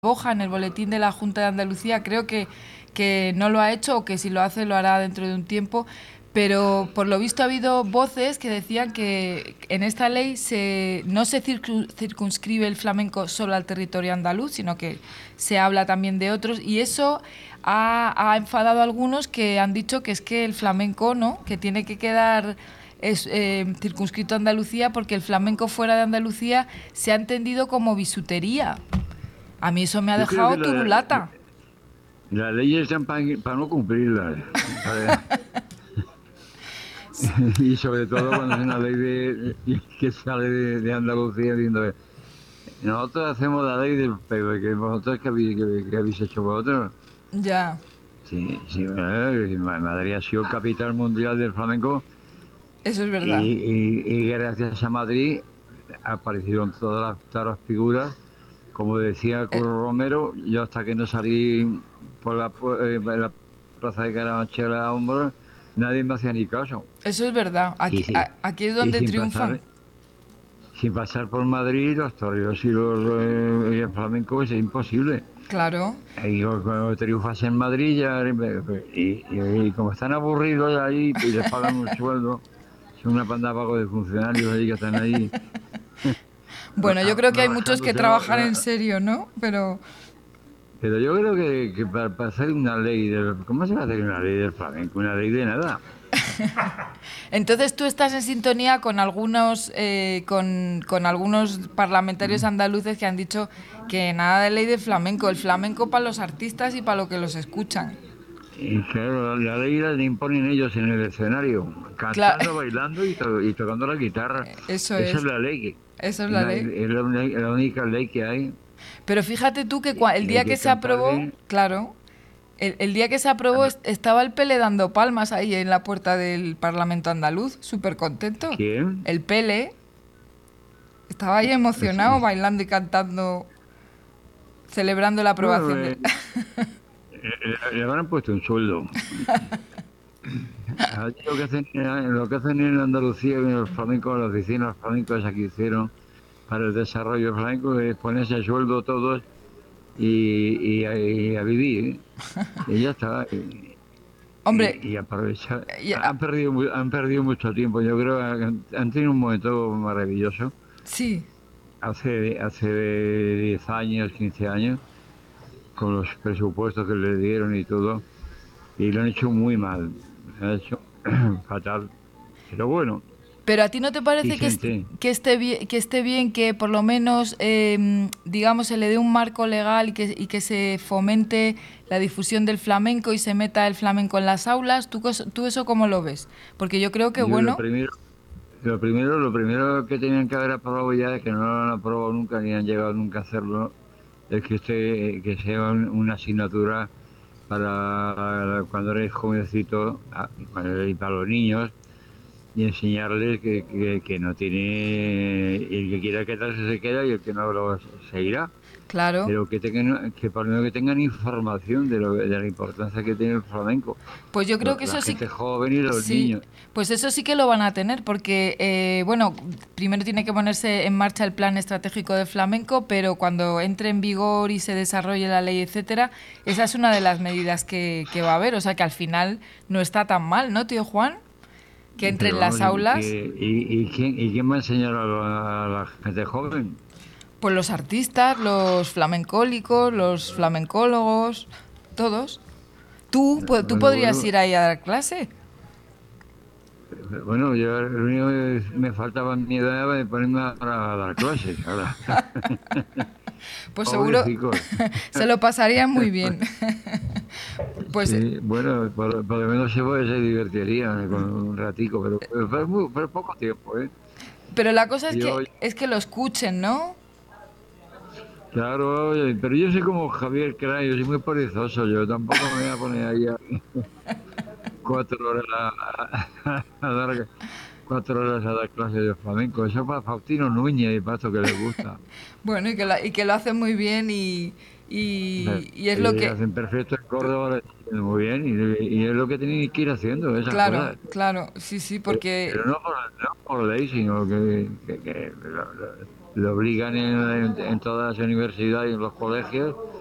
Boja en el boletín de la Junta de Andalucía, creo que no lo ha hecho o que si lo hace lo hará dentro de un tiempo, pero por lo visto ha habido voces que decían que en esta ley no se circunscribe el flamenco solo al territorio andaluz, sino que se habla también de otros, y eso ha enfadado a algunos que han dicho que es que el flamenco, ¿no?, que tiene que quedar circunscrito a Andalucía, porque el flamenco fuera de Andalucía se ha entendido como bisutería. A mí eso me ha Yo creo que dejado turulata. las leyes están para no cumplirlas. ¿Vale? Y sobre todo cuando es una ley que sale de Andalucía diciendo, nosotros hacemos la ley del pero que vosotros que habéis hecho vosotros. Ya, Sí, sí, Madrid ha sido capital mundial del flamenco eso es verdad. y gracias a Madrid aparecieron todas las figuras. Como decía Eh, Curro Romero, yo hasta que no salí por la plaza de Carabanchel a hombros, nadie me hacía ni caso. Eso es verdad. Y, Aquí, si- aquí es y donde triunfan. sin pasar por Madrid, los toreros y el flamenco es imposible. Claro. Y cuando triunfas en Madrid, y como están aburridos ahí y les pagan un sueldo, son una panda vago de funcionarios ahí que están ahí Bueno, yo creo que hay muchos que rajándose trabajan en serio, ¿no? Pero yo creo que para hacer una ley ¿cómo se va a hacer una ley del flamenco? Una ley de nada. Entonces tú estás en sintonía con con algunos parlamentarios andaluces que han dicho que nada de ley de flamenco, el flamenco para los artistas y para lo que los escuchan. Y claro, la ley la imponen ellos en el escenario, Claro, cantando, bailando y tocando la guitarra. eso Esa es es, la ley, eso es la ley. es la única ley que hay. Pero fíjate tú que el Y hay día que que se cantar aprobó, bien. claro, el día que se aprobó estaba el Pele dando palmas ahí en la puerta del Parlamento andaluz, súper contento. ¿Quién? El Pele estaba ahí emocionado, bailando y cantando, celebrando la Bueno, aprobación de... le habrán puesto un sueldo. Allí lo que hacen en Andalucía, en los flamencos, las oficinas flamencos aquí hicieron para el desarrollo flamenco, es ponerse a sueldo todos y a vivir. Y ya está. Hombre, Y aprovechar. ya- Han perdido mucho tiempo. Yo creo que han tenido un momento maravilloso. sí, Hace 10 años, 15 años, con los presupuestos que le dieron y todo. Y lo han hecho muy mal. Lo han hecho fatal. Pero bueno, pero a ti no te parece Vicente. que esté bien que por lo menos, digamos, se le dé un marco legal y que se fomente la difusión del flamenco y se meta el flamenco en las aulas? ¿Tú eso cómo lo ves? Porque yo creo que, Yo bueno, lo primero que tenían que haber aprobado ya, que no lo han aprobado nunca ni han llegado nunca a hacerlo, es que sea una asignatura para cuando eres jovencito y para los niños y enseñarles que no tiene, el que quiera quedarse se queda y el que no lo seguirá, claro. pero que por lo menos que tengan información de la importancia que tiene el flamenco, Pues yo creo que la eso sí, gente joven y los sí, niños. pues eso sí que lo van a tener, porque, bueno, primero tiene que ponerse en marcha el plan estratégico de flamenco, pero cuando entre en vigor y se desarrolle la ley, etcétera, esa es una de las medidas que va a haber. O sea que al final no está tan mal, ¿no, tío Juan? Que entre Pero en vamos, las aulas, y quién va a enseñar a la gente joven? pues los artistas, los flamencólicos, los flamencólogos, todos. Tú Bueno, podrías bueno, ir ahí a dar clase. bueno, yo lo único que me faltaba en mi edad de ponerme a dar clases ahora. Pues seguro Pobrecicos. se lo pasarían muy bien. Pues, Sí, bueno, por lo menos se divertirían con un ratico, pero poco tiempo, ¿eh? pero la cosa Yo, es que lo escuchen, ¿no? claro, oye, pero yo soy como Javier Cray, yo soy muy perezoso, yo tampoco me voy a poner ahí a 4 horas a dar 4 horas a dar clases de flamenco. Eso para Faustino Núñez y para esto que les gusta. Bueno, y que lo hacen muy bien y es lo que... Hacen perfecto en Córdoba, lo están haciendo muy bien y es lo que tienen que ir haciendo, esas Claro, cosas. claro, sí, sí, porque Pero no por ley, sino que lo obligan en todas las universidades y en los colegios